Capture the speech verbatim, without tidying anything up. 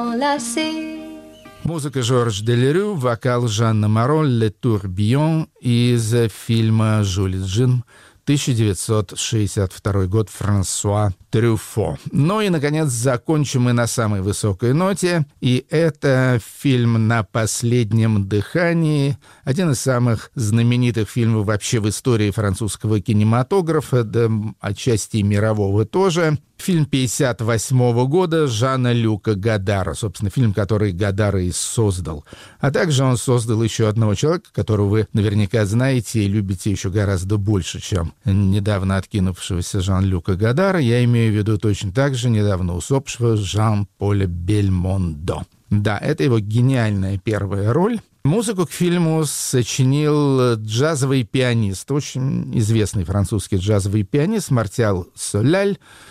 Музыка Жорж Делерю, вокал Жанна Моро, «Ле Турбillon» из фильма «Жюль Джим», тысяча девятьсот шестьдесят второй год, Франсуа Трюфо. Ну и, наконец, закончим мы на самой высокой ноте. И это фильм «На последнем дыхании». Один из самых знаменитых фильмов вообще в истории французского кинематографа, да отчасти и мирового тоже. Фильм пятьдесят восьмого года Жана Люка Годара. Собственно, фильм, который Годар и создал. А также он создал еще одного человека, которого вы наверняка знаете и любите еще гораздо больше, чем недавно откинувшегося Жан-Люка Годара. Я имею в виду точно так же недавно усопшего Жан-Поля Бельмондо. Да, это его гениальная первая роль. Музыку к фильму сочинил джазовый пианист, очень известный французский джазовый пианист Мартиал Соляль.